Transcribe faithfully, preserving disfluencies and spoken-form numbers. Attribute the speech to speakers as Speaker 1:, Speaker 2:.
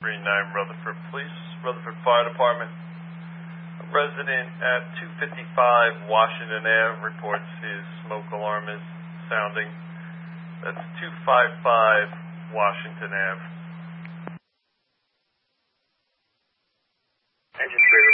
Speaker 1: three nine Rutherford Police, Rutherford Fire Department. A resident at two fifty-five Washington Avenue reports his smoke alarm is sounding. That's two fifty-five Washington Avenue.
Speaker 2: Engine three